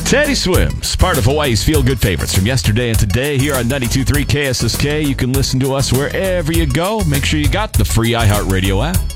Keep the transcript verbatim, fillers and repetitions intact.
Teddy Swims, part of Hawaii's feel-good favorites from yesterday and today here on ninety-two point three K S S K. You can listen to us wherever you go. Make sure you got the free iHeartRadio app.